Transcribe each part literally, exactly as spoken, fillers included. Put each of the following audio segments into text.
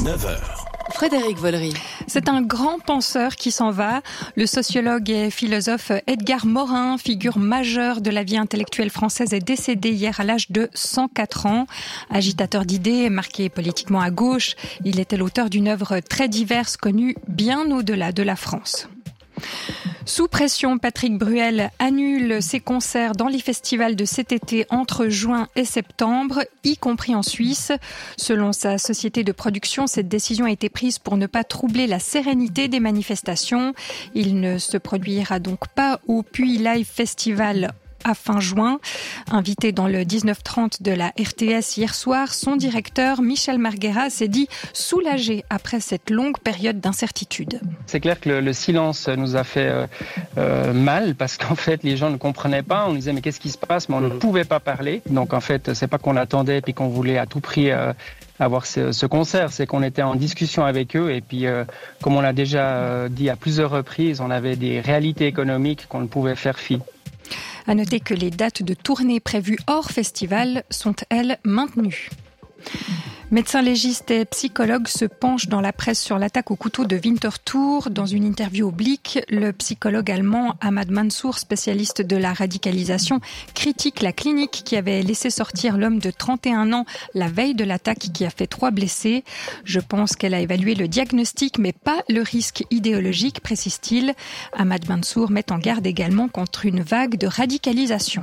neuf heures. Frédéric Vollery. C'est un grand penseur qui s'en va. Le sociologue et philosophe Edgar Morin, figure majeure de la vie intellectuelle française, est décédé hier à l'âge de cent quatre ans. Agitateur d'idées, marqué politiquement à gauche, il était l'auteur d'une œuvre très diverse, connue bien au-delà de la France. Sous pression, Patrick Bruel annule ses concerts dans les festivals de cet été entre juin et septembre, y compris en Suisse. Selon sa société de production, cette décision a été prise pour ne pas troubler la sérénité des manifestations. Il ne se produira donc pas au Puy Live Festival à fin juin. Invité dans le dix-neuf trente de la R T S hier soir, son directeur Michel Marguera s'est dit soulagé après cette longue période d'incertitude. C'est clair que le, le silence nous a fait euh, euh, mal parce qu'en fait les gens ne comprenaient pas. On disait mais qu'est-ce qui se passe, mais on ne pouvait pas parler. Donc en fait c'est pas qu'on attendait puis qu'on voulait à tout prix euh, avoir ce, ce concert, c'est qu'on était en discussion avec eux et puis euh, comme on l'a déjà euh, dit à plusieurs reprises, on avait des réalités économiques qu'on ne pouvait faire fi. À noter que les dates de tournée prévues hors festival sont, elles, maintenues. Médecins légistes et psychologues se penchent dans la presse sur l'attaque au couteau de Winterthur. Dans une interview oblique, le psychologue allemand Ahmad Mansour, spécialiste de la radicalisation, critique la clinique qui avait laissé sortir l'homme de trente et un ans la veille de l'attaque qui a fait trois blessés. Je pense qu'elle a évalué le diagnostic mais pas le risque idéologique, précise-t-il. Ahmad Mansour met en garde également contre une vague de radicalisation.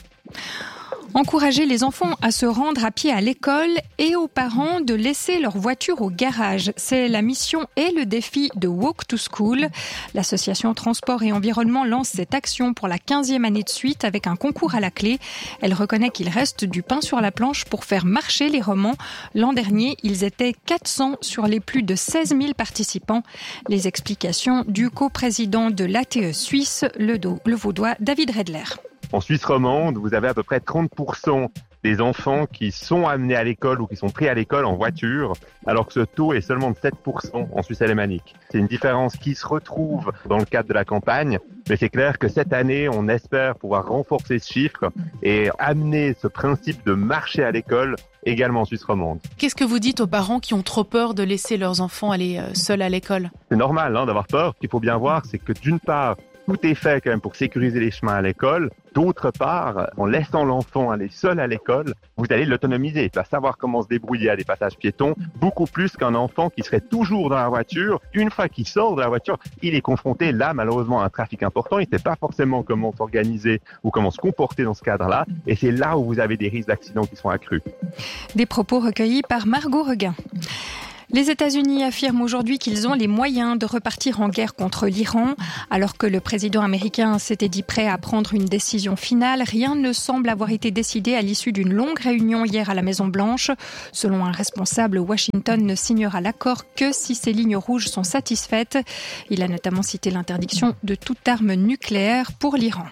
Encourager les enfants à se rendre à pied à l'école et aux parents de laisser leur voiture au garage. C'est la mission et le défi de Walk to School. L'association Transport et Environnement lance cette action pour la quinzième année de suite avec un concours à la clé. Elle reconnaît qu'il reste du pain sur la planche pour faire marcher les romans. L'an dernier, ils étaient quatre cents sur les plus de seize mille participants. Les explications du coprésident de l'A T E Suisse, le, do, le Vaudois David Redler. En Suisse romande, vous avez à peu près trente pour cent des enfants qui sont amenés à l'école ou qui sont pris à l'école en voiture, alors que ce taux est seulement de sept pour cent en Suisse alémanique. C'est une différence qui se retrouve dans le cadre de la campagne, mais c'est clair que cette année, on espère pouvoir renforcer ce chiffre et amener ce principe de marcher à l'école également en Suisse romande. Qu'est-ce que vous dites aux parents qui ont trop peur de laisser leurs enfants aller seuls à l'école ? C'est normal hein, d'avoir peur. Ce qu'il faut bien voir, c'est que d'une part, tout est fait quand même pour sécuriser les chemins à l'école. D'autre part, en laissant l'enfant aller seul à l'école, vous allez l'autonomiser. Il va savoir comment se débrouiller à des passages piétons, beaucoup plus qu'un enfant qui serait toujours dans la voiture. Une fois qu'il sort de la voiture, il est confronté là malheureusement à un trafic important. Il ne sait pas forcément comment s'organiser ou comment se comporter dans ce cadre-là. Et c'est là où vous avez des risques d'accidents qui sont accrus. Des propos recueillis par Margot Reguin. Les États-Unis affirment aujourd'hui qu'ils ont les moyens de repartir en guerre contre l'Iran. Alors que le président américain s'était dit prêt à prendre une décision finale, rien ne semble avoir été décidé à l'issue d'une longue réunion hier à la Maison-Blanche. Selon un responsable, Washington ne signera l'accord que si ses lignes rouges sont satisfaites. Il a notamment cité l'interdiction de toute arme nucléaire pour l'Iran.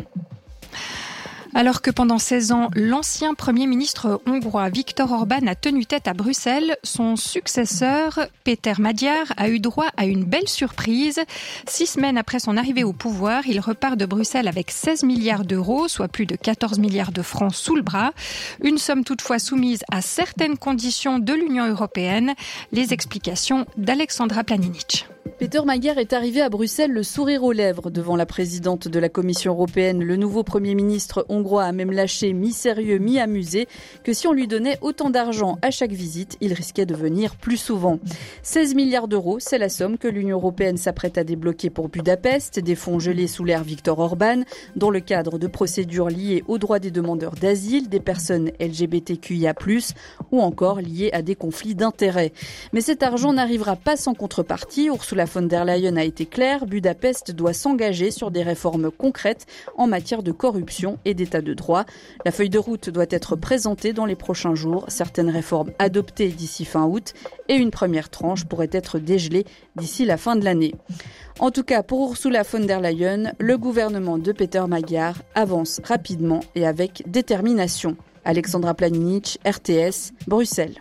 Alors que pendant seize ans, l'ancien Premier ministre hongrois Viktor Orban a tenu tête à Bruxelles, son successeur, Péter Magyar, a eu droit à une belle surprise. Six semaines après son arrivée au pouvoir, il repart de Bruxelles avec seize milliards d'euros, soit plus de quatorze milliards de francs sous le bras. Une somme toutefois soumise à certaines conditions de l'Union européenne. Les explications d'Alexandra Planinic. Péter Magyar est arrivé à Bruxelles le sourire aux lèvres devant la présidente de la Commission européenne. Le nouveau Premier ministre hongrois a même lâché mi-sérieux, mi-amusé que si on lui donnait autant d'argent à chaque visite, il risquait de venir plus souvent. seize milliards d'euros, c'est la somme que l'Union européenne s'apprête à débloquer pour Budapest, des fonds gelés sous l'ère Viktor Orban, dans le cadre de procédures liées aux droits des demandeurs d'asile, des personnes L G B T Q I A plus, ou encore liées à des conflits d'intérêts. Mais cet argent n'arrivera pas sans contrepartie. Ursula von der Leyen a été claire, Budapest doit s'engager sur des réformes concrètes en matière de corruption et d'état de droit. La feuille de route doit être présentée dans les prochains jours, certaines réformes adoptées d'ici fin août et une première tranche pourrait être dégelée d'ici la fin de l'année. En tout cas, pour Ursula von der Leyen, le gouvernement de Péter Magyar avance rapidement et avec détermination. Alexandra Planinic, R T S, Bruxelles.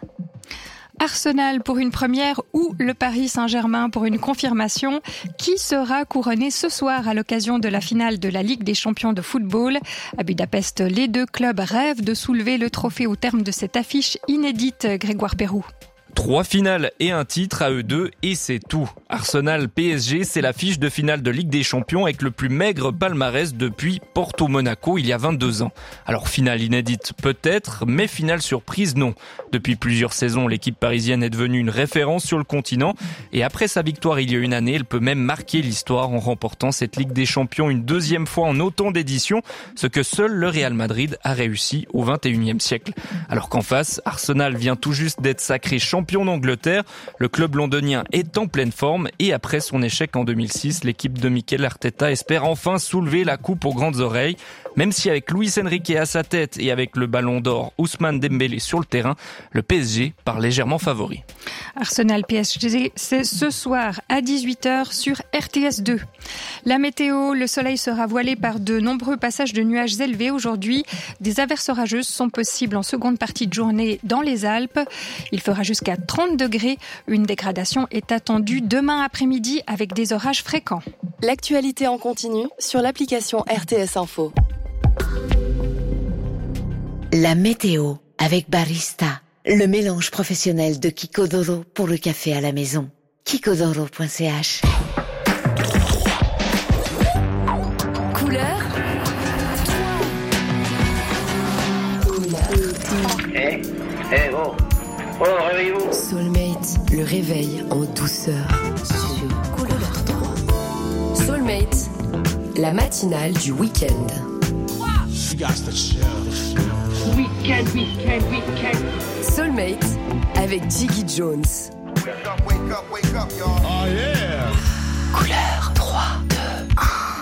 Arsenal pour une première ou le Paris Saint-Germain pour une confirmation. Qui sera couronné ce soir à l'occasion de la finale de la Ligue des champions de football? À Budapest, les deux clubs rêvent de soulever le trophée au terme de cette affiche inédite, Grégoire Perroux. Trois finales et un titre à eux deux et c'est tout. Arsenal P S G, c'est l'affiche de finale de Ligue des Champions avec le plus maigre palmarès depuis Porto-Monaco il y a vingt-deux ans. Alors finale inédite peut-être, mais finale surprise non. Depuis plusieurs saisons, l'équipe parisienne est devenue une référence sur le continent et après sa victoire il y a une année, elle peut même marquer l'histoire en remportant cette Ligue des Champions une deuxième fois en autant d'éditions, ce que seul le Real Madrid a réussi au vingt et unième siècle. Alors qu'en face, Arsenal vient tout juste d'être sacré champion d'Angleterre. Le club londonien est en pleine forme et après son échec en deux mille six, l'équipe de Mikel Arteta espère enfin soulever la coupe aux grandes oreilles. Même si avec Luis Enrique à sa tête et avec le ballon d'or Ousmane Dembélé sur le terrain, le P S G part légèrement favori. Arsenal P S G, c'est ce soir à dix-huit heures sur R T S deux. La météo, le soleil sera voilé par de nombreux passages de nuages élevés aujourd'hui. Des averses orageuses sont possibles en seconde partie de journée dans les Alpes. Il fera jusqu'à trente degrés. Une dégradation est attendue demain après-midi avec des orages fréquents. L'actualité en continu sur l'application R T S Info. La météo avec Barista, le mélange professionnel de Kikodoro pour le café à la maison. kikodoro point c h. Couleur. Eh, eh, oh, oh, réveillez-vous. Soulmate, le réveil en douceur sur Couleur trois. Soulmate, la matinale du week-end. Week-end, week-end, week-end. Soulmate avec Jiggy Jones. Wake up, wake up, wake up, y'all. Oh yeah. Couleur trois, deux,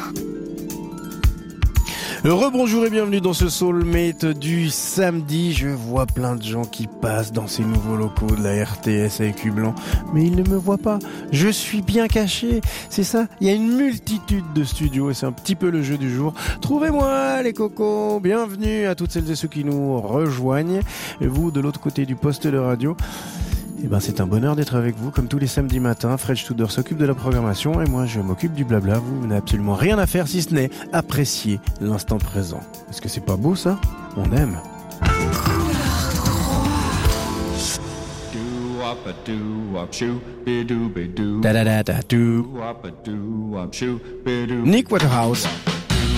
un. Rebonjour et bienvenue dans ce Soulmate du samedi. Je vois plein de gens qui passent dans ces nouveaux locaux de la R T S avec U Blanc, mais ils ne me voient pas. Je suis bien caché. C'est ça, il y a une multitude de studios et c'est un petit peu le jeu du jour. Trouvez-moi les cocos. Bienvenue à toutes celles et ceux qui nous rejoignent. Et vous, de l'autre côté du poste de radio, eh ben, c'est un bonheur d'être avec vous, comme tous les samedis matins. Fred Studer s'occupe de la programmation et moi je m'occupe du blabla. Vous n'avez absolument rien à faire si ce n'est apprécier l'instant présent. Est-ce que c'est pas beau ça? On aime. Da da da da do. Nick Waterhouse.